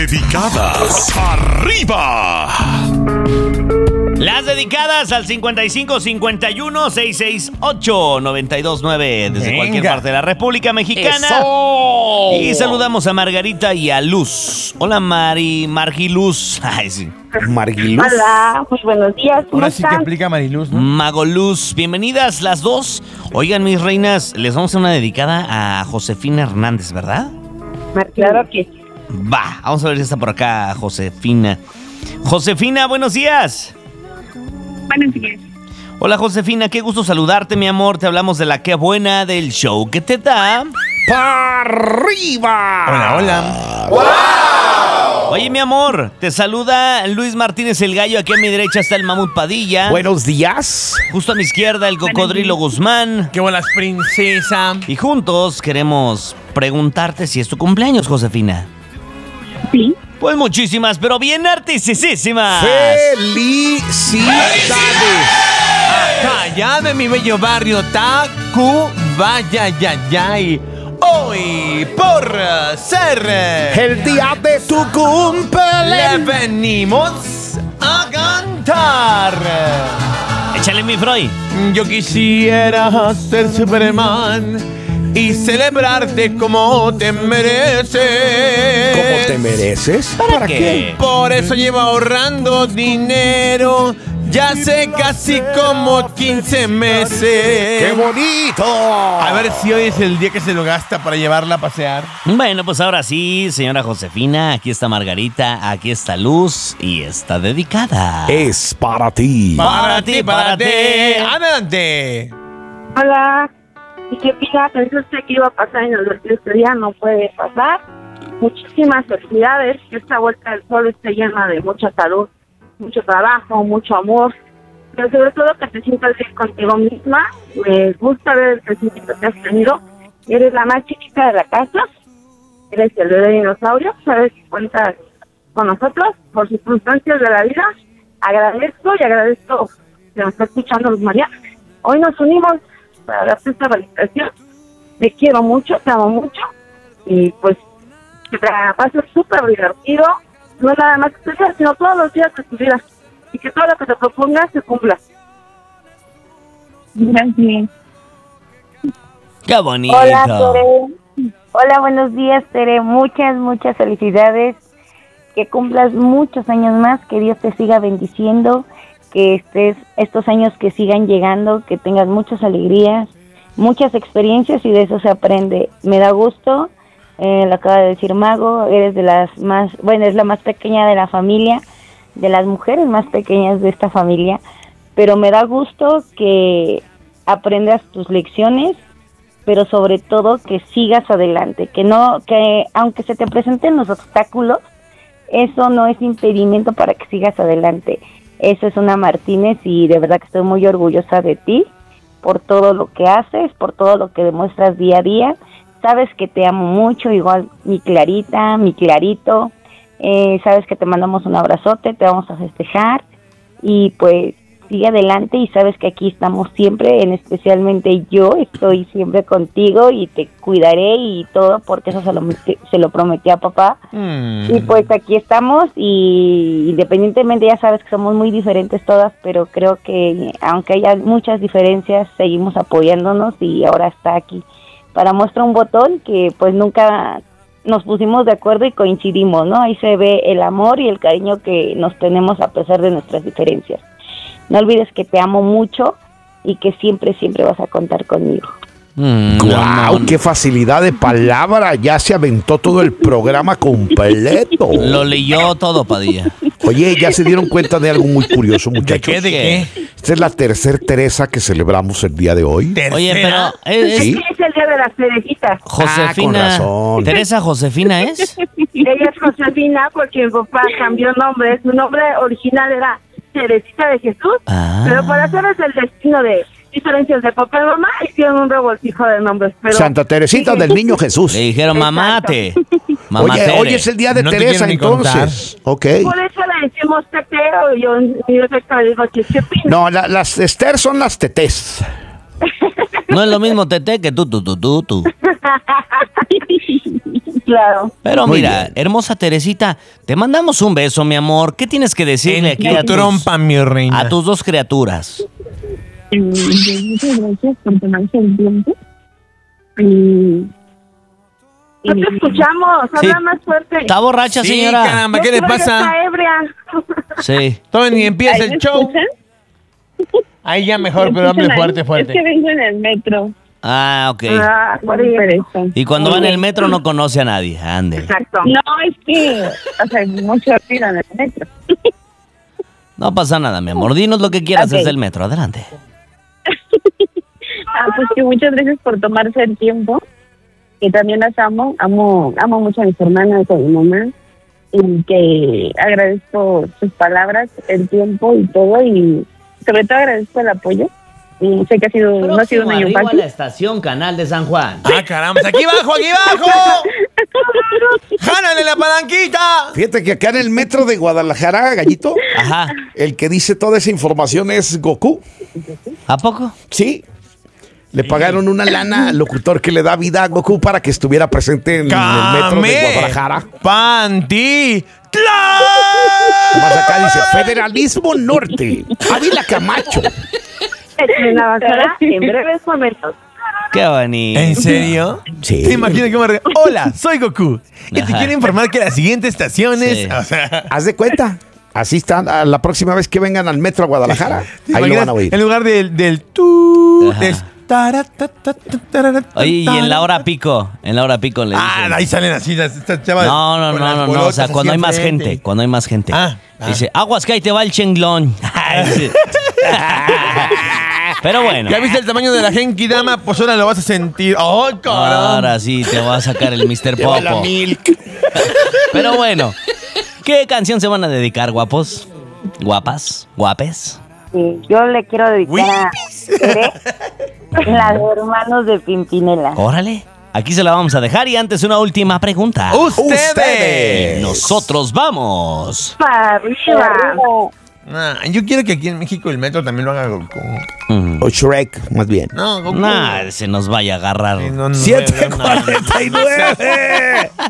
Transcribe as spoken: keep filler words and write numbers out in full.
Dedicadas arriba. Las dedicadas al cincuenta y cinco cincuenta y uno seiscientos sesenta y ocho noventa y dos nueve desde Venga. cualquier parte de la República Mexicana. ¡Eso! Y saludamos a Margarita y a Luz. Hola, Mari, Margiluz. Ay, sí. Margiluz. Hola, pues buenos días. ¿Cómo Ahora sí que están? aplica Mariluz, ¿no? Magoluz, bienvenidas las dos. Oigan, mis reinas, les vamos a hacer una dedicada a Josefina Hernández, ¿verdad? Claro que sí. Va, vamos a ver si está por acá Josefina. Josefina, buenos días. Buenos días. Hola, Josefina, qué gusto saludarte, mi amor. Te hablamos de la Qué Buena del show que te da ¡Para arriba! Hola, hola. Oye, mi amor, te saluda Luis Martínez el Gallo. Aquí a mi derecha está el Mamut Padilla. Buenos días. Justo a mi izquierda el Cocodrilo Guzmán. ¡Qué buenas, princesa! Y juntos queremos preguntarte si es tu cumpleaños, Josefina. Sí. Pues muchísimas, pero bien artisísimas. ¡Felicidades! Acá ya de mi bello barrio Tacubaya. Hoy, por ser El día de tu le cumpleaños. venimos a cantar. Échale, mi Freud. Yo quisiera ser Superman y celebrarte como te mereces. ¿Cómo te mereces? ¿Para qué? Por eso llevo ahorrando dinero, ya sé casi como quince meses. ¡Qué bonito! A ver si hoy es el día que se lo gasta para llevarla a pasear. Bueno, pues ahora sí, señora Josefina, aquí está Margarita, aquí está Luz y está dedicada. Es para ti. Para ti, para ti. Adelante. Hola. ¿Y qué pila? Pensé usted que iba a pasar en el vertido este día, no puede pasar. Muchísimas felicidades, que esta vuelta del sol esté llena de mucha salud, mucho trabajo, mucho amor, pero sobre todo que te sientas bien contigo misma. Me gusta ver el crecimiento que has tenido. Eres la más chiquita de la casa, eres el bebé dinosaurio, sabes que cuentas con nosotros por circunstancias de la vida. Agradezco y agradezco que nos está escuchando Luz María. Hoy nos unimos para darte esta felicitación. Te quiero mucho, te amo mucho y pues que te la pases súper divertido, no nada más que tú, sino todos los días de tu vida, y que todo lo que te propongas se cumpla. Gracias. ¡Qué bonito! Hola, Tere. Hola, buenos días, Tere. Muchas, muchas felicidades. Que cumplas muchos años más, que Dios te siga bendiciendo, que estés estos años que sigan llegando, que tengas muchas alegrías, muchas experiencias y de eso se aprende. Me da gusto, eh, lo acaba de decir Mago, eres de las más, bueno, es la más pequeña de la familia, de las mujeres más pequeñas de esta familia, pero me da gusto que aprendas tus lecciones, pero sobre todo que sigas adelante, que no, que aunque se te presenten los obstáculos, eso no es impedimento para que sigas adelante. Eso es una Martínez y de verdad que estoy muy orgullosa de ti por todo lo que haces, por todo lo que demuestras día a día. Sabes que te amo mucho, igual mi Clarita, mi Clarito. Eh, sabes que te mandamos un abrazote, te vamos a festejar y pues sigue adelante y sabes que aquí estamos siempre, en especialmente yo estoy siempre contigo y te cuidaré y todo porque eso se lo, se lo prometí a papá. Mm. Y pues aquí estamos y independientemente ya sabes que somos muy diferentes todas, pero creo que aunque haya muchas diferencias seguimos apoyándonos y ahora está aquí para muestra un botón que pues nunca nos pusimos de acuerdo y coincidimos, ¿no? Ahí se ve el amor y el cariño que nos tenemos a pesar de nuestras diferencias. No olvides que te amo mucho y que siempre, siempre vas a contar conmigo. Mm, ¡Guau! no, ¡Qué facilidad de palabra! Ya se aventó todo el programa completo. Lo leyó todo, Padilla. Oye, ¿ya se dieron cuenta de algo muy curioso, ¿De muchachos? qué? ¿De qué? Esta es la tercera Teresa que celebramos el día de hoy. Oye, ¿Tercera? pero ¿es, Sí. Es el día de las cerecitas. Josefina? Ah, con razón. ¿Teresa Josefina es? Ella es Josefina porque mi papá cambió nombre. Su nombre original era Teresita de Jesús, Ah. pero por hacer es el destino de diferencias de papá y mamá, hicieron un revoltijo de nombres. Pero Santa Teresita del Niño Jesús. Le dijeron mamate. Oye, Mamatere. hoy es el día de No te Teresa, quiero ni entonces. Ok. por eso le decimos teteo, yo en mi defecto le digo chichipín. No, la- las Esther son las tetés. No es lo mismo Tete que tú, tú, tú, tú, tú. Claro. Pero Muy mira, bien. hermosa Teresita, te mandamos un beso, mi amor. ¿Qué tienes que decirle En aquí tu a tus, trompa, mi reina. a tus dos criaturas? Eh, muchas gracias por tomarse el tiempo. Y... No te escuchamos, habla Sí. más fuerte. ¿Está borracha, Sí, señora? caramba, Yo ¿qué le creo que pasa? Está ebria. Sí. Todavía ni empieza ¿Ahí el me show. escuchan? Ahí ya mejor, ¿Me pero hable escuchan ahí? fuerte, fuerte. Es que vengo en el metro. Ah, ok. Ah, por eso. Y cuando va en el metro no conoce a nadie. Ande. Exacto. No, es que, o sea, mucho ruido en el metro. No pasa nada, mi amor. Dinos lo que quieras Ok. desde el metro. Adelante. Ah, pues que muchas gracias por tomarse el tiempo. Que también las amo. Amo amo mucho a mis hermanas, a mi mamá. Y que agradezco sus palabras, el tiempo y todo. Y sobre todo agradezco el apoyo. Y sé que ha sido, no ha sido un año Arriba a fácil. la estación Canal de San Juan. Ah, caramba, aquí abajo, aquí abajo. ¡Jánale la palanquita! Fíjate que acá en el metro de Guadalajara, Gallito, Ajá. el que dice toda esa información es Goku. ¿A poco? Sí. Le pagaron una lana al locutor que le da vida a Goku para que estuviera presente en el metro de Guadalajara. ¡Panti! Más acá dice Federalismo Norte. Ávila Camacho. En la basura en breves momentos. Qué bonito. ¿En serio? Sí. ¿Te imaginas que me re- Hola, soy Goku. Y te Ajá. quiero informar que la siguiente estación es... Sí. O sea, Haz de cuenta. Así están a la próxima vez que vengan al metro a Guadalajara. ¿te Ahí lo imaginas? van a oír. En lugar del, del tú, Ajá. es... taratatatatararat, Oye, y en la hora pico. En la hora pico le Ah, dicen. ahí salen así las estas chavas. No, no, con no, las no, no. O bolotas sea, así cuando hay más enfrente. gente. Cuando hay más gente. Ah, ah. Dice, aguas que ahí te va el chenglón. Pero bueno. ¿Ya viste el tamaño de la Genki Dama? Pues ahora lo vas a sentir. ¡Ay, caramba! Ahora sí te va a sacar el mister Te va la Popo. milk. Pero bueno, ¿qué canción se van a dedicar, guapos? ¿Guapas? ¿Guapes? Sí, yo le quiero dedicar a Tere, la de Hermanos de Pimpinela. Órale. Aquí se la vamos a dejar y antes una última pregunta. ¡Ustedes! Ustedes. Nosotros vamos. Para arriba. Ah, yo quiero que aquí en México el metro también lo haga Goku. Mm. O Shrek, más bien. No, Goku. Nah, se nos vaya a agarrar. Sí, no, no, siete no, no, no. cuarenta y nueve